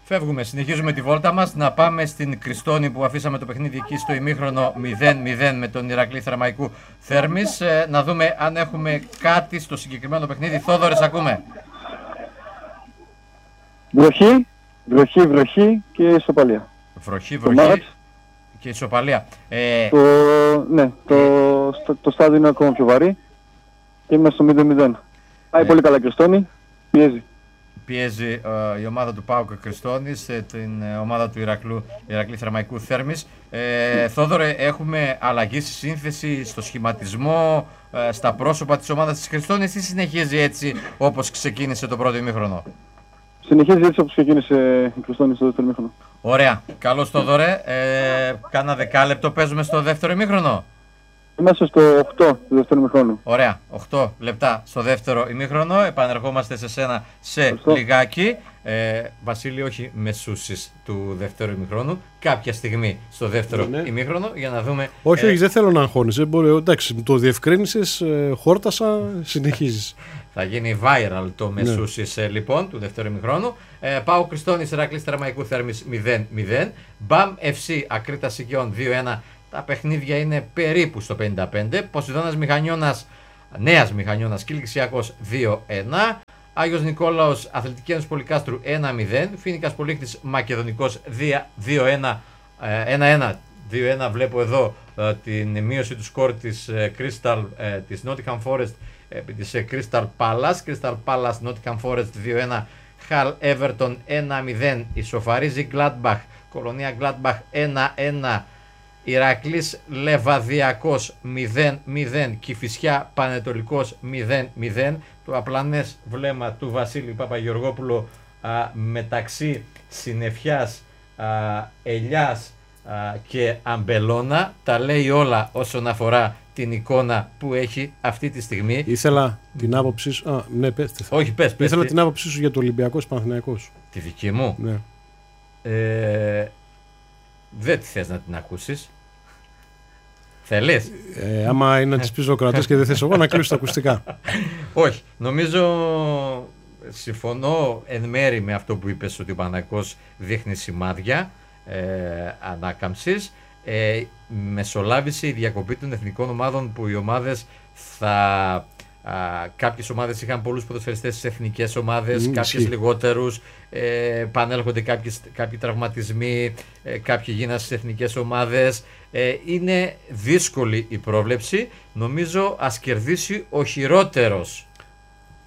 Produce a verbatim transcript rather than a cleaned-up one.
Φεύγουμε, συνεχίζουμε τη βόλτα μας. Να πάμε στην Κριστόνη που αφήσαμε το παιχνίδι εκεί στο ημίχρονο μηδέν μηδέν με τον Ηρακλή Θερμαϊκού Θέρμης. Ε, να δούμε αν έχουμε κάτι στο συγκεκριμένο παιχνίδι. Θόδωρε, ακούμε. Βροχή, βροχή, βροχή και ισοπαλία. Βροχή, βροχή και ισοπαλία. Ε... Το, ναι, το, στο, το στάδιο είναι ακόμα πιο βαρύ και είμαστε στο μηδέν μηδέν. Πάει ε... πολύ καλά Κριστόνη, πιέζει. Πιέζει ε, η ομάδα του ΠΑΟΚ Κριστόνης, ε, την ε, ομάδα του Ηρακλού, Ηρακλή Θερμαϊκού Θέρμης. Ε, Θόδωρε, έχουμε αλλαγή στη σύνθεση, στο σχηματισμό, ε, στα πρόσωπα της ομάδας της Κριστόνης ή συνεχίζει έτσι όπως ξεκίνησε το πρώτο ημίχρονο? Συνεχίζει έτσι όπως ξεκίνησε η Κριστόνη στο δεύτερο ημίχρονο. Ωραία. Καλώς Θόδωρε. Ε, κάνα δεκάλεπτο παίζουμε στο δεύτερο ημίχρονο. Είμαστε στο οκτώ του δεύτερου ημίχρονου. Ωραία. οκτώ λεπτά στο δεύτερο ημίχρονο. Επανερχόμαστε σε σένα σε Ευχαριστώ. λιγάκι. Ε, Βασίλη, όχι μεσούσεις του δεύτερου ημίχρονου. Κάποια στιγμή στο δεύτερο ναι, ναι. ημίχρονο για να δούμε. Όχι, ε... όχι, δεν θέλω να αγχώνεσαι. Μπορεί, εντάξει, το διευκρίνησες, ε, χόρτασα, συνεχίζεις. Θα γίνει viral το μεσούσεις ναι. λοιπόν του δεύτερου ημιχρόνου. Ε, ΠΑΟΚ Κριστόνης Ηρακλής Θερμαϊκού Θέρμης μηδέν μηδέν. Μπαμ εφ σι Ακρίτας Οικειών δύο ένα. Τα παιχνίδια είναι περίπου στο πενήντα πέντε. Ποσειδώνας Μηχανιώνας, Νέας Μηχανιώνας Κιλκυσιακός δύο ένα. Άγιος Νικόλαος Αθλητική Ένωση Πολυκάστρου ένα μηδέν. Φοίνικας Πολύχτης Μακεδονικός δύο ένα. ένα ένα. δύο ένα βλέπω εδώ ε, την μείωση του σκορ της, ε, Crystal, ε, της Nottingham Forest επί της ε, Crystal Palace. Crystal Palace Nottingham Forest δύο ένα. Hull Everton ένα μηδέν. Ισοφαρίζει Gladbach Κολονία Gladbach ένα ένα. Ηρακλής Λεβαδιακός μηδέν μηδέν. Κηφισιά Πανετολικός μηδέν μηδέν. Το απλανές βλέμμα του Βασίλη Παπαγεωργόπουλου α, μεταξύ Συννεφιάς, α, Ελιάς α, και Αμπελώνα τα λέει όλα όσον αφορά την εικόνα που έχει αυτή τη στιγμή. Ήθελα την άποψή σου. Α, ναι, πες, Όχι, πες, πες. Ήθελα τι... την άποψή σου για το Ολυμπιακός Παναθηναϊκός. Τη δική μου. Ναι. Ε, δεν τη θες να την ακούσεις. Θέλεις? Ε, άμα είναι να τις πεις ο κρατές και δεν θες εγώ να κλείσεις τα ακουστικά. Όχι. Νομίζω συμφωνώ εν μέρη με αυτό που είπες ότι ο Παναθηναϊκός δείχνει σημάδια ε, ανάκαμψης. Ε, μεσολάβησε η διακοπή των εθνικών ομάδων που οι ομάδες θα... Α, κάποιες ομάδες είχαν πολλούς ποδοσφαιριστές στις εθνικές ομάδες, mm, κάποιες λιγότερους, ε, πανέλχονται κάποιες, κάποιοι τραυματισμοί, ε, κάποιοι γίναν στις εθνικές ομάδες. Ε, είναι δύσκολη η πρόβλεψη. Νομίζω ας κερδίσει ο χειρότερος